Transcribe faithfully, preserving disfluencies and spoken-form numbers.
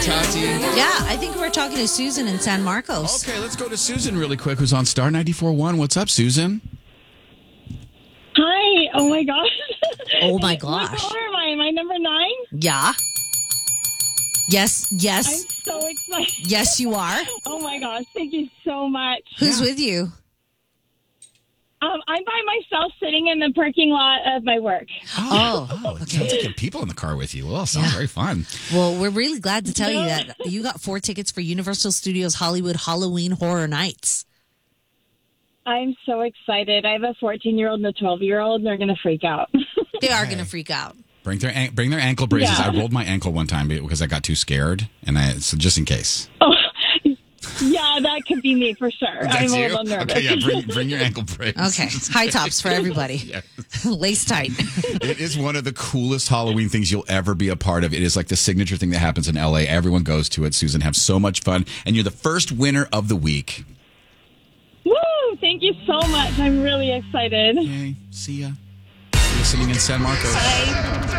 Tati? Yeah, I think we're talking to Susan in San Marcos. Okay, let's go to Susan really quick, who's on Star ninety-four point one. What's up, Susan? Hi. Oh, my gosh. Oh, my What gosh. color am I? Am I number nine? Yeah. Yes, I'm yes, so excited. yes, you are. Oh, my gosh. Thank you so much. Who's with you? Um, I'm by myself sitting in the parking lot of my work. Oh, Oh, it sounds like you have people in the car with you. Well, sounds Yeah. very fun. well, we're really glad to tell you that you got four tickets for Universal Studios Hollywood Halloween Horror Nights. I'm so excited. I have a fourteen-year-old and a twelve-year-old, and they're going to freak out. They are going to freak out. Bring their an- bring their ankle braces. Yeah. I rolled my ankle one time because I got too scared, and I so just in case. oh, yeah, that could be me for sure. I'm That's a you? little nervous. Okay, yeah, bring, bring your ankle brace. Okay, high tops for everybody. Yeah. Lace tight. It is one of the coolest Halloween things you'll ever be a part of. It is like the signature thing that happens in L A. Everyone goes to it. Susan, have so much fun. And you're the first winner of the week. Woo! Thank you so much. I'm really excited. Okay, see ya. Listening in San Marcos. Bye.